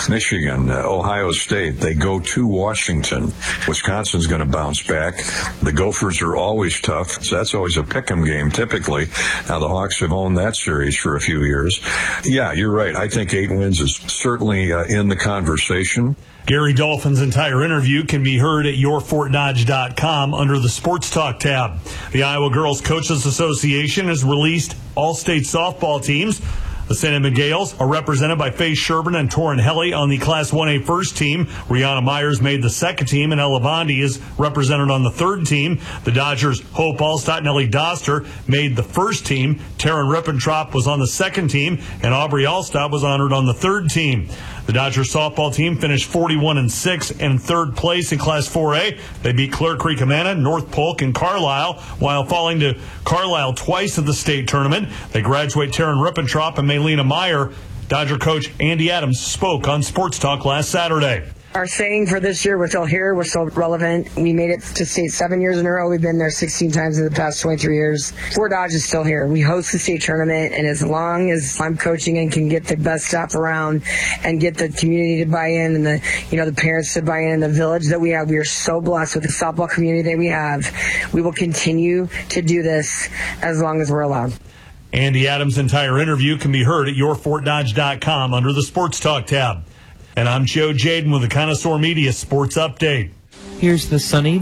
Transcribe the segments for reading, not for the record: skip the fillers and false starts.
Michigan, Ohio State. They go to Washington. Wisconsin's going to bounce back. The Gophers are always tough, so that's always a pick'em game typically. Now, the Hawks have owned that series for a few years. Yeah, you're right. I think 8 wins is certainly in the conversation. Gary Dolphin's entire interview can be heard at yourfortdodge.com under the Sports Talk tab. The Iowa Girls Coaches Association has released all state softball teams. The St. Edmund Gales are represented by Faye Sherburne and Torin Helly on the Class 1A first team. Rihanna Myers made the second team, and Ella Bondi is represented on the third team. The Dodgers' Hope Allstott and Ellie Doster made the first team. Taryn Rippentrop was on the second team, and Aubrey Allstott was honored on the third team. The Dodgers softball team finished 41-6 in third place in Class 4A. They beat Clear Creek Amana, North Polk, and Carlisle, while falling to Carlisle twice at the state tournament. They graduate Taryn Rippentrop and Maylena Meyer. Dodger coach Andy Adams spoke on Sports Talk last Saturday. Our saying for this year, we're still here, we're still relevant. We made it to state 7 years in a row. We've been there 16 times in the past 23 years. Fort Dodge is still here. We host the state tournament, and as long as I'm coaching and can get the best staff around and get the community to buy in and the parents to buy in and the village that we have, we are so blessed with the softball community that we have. We will continue to do this as long as we're allowed. Andy Adams' entire interview can be heard at yourfortdodge.com under the Sports Talk tab. And I'm Joe Jaden with the Connoisseur Media Sports Update. Here's the sunny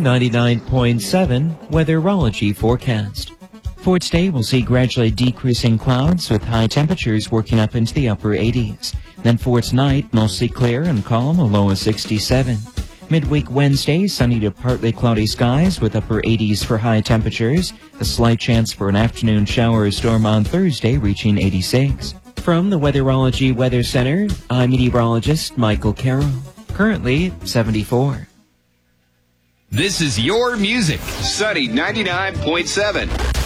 99.7 weatherology forecast. For today, we'll see gradually decreasing clouds with high temperatures working up into the upper 80s. Then for tonight, mostly clear and calm, a low of 67. Midweek Wednesday, sunny to partly cloudy skies with upper 80s for high temperatures. A slight chance for an afternoon shower or storm on Thursday, reaching 86. From the Weatherology Weather Center, I'm meteorologist Michael Carroll. Currently 74. This is your music, Sunny 99.7.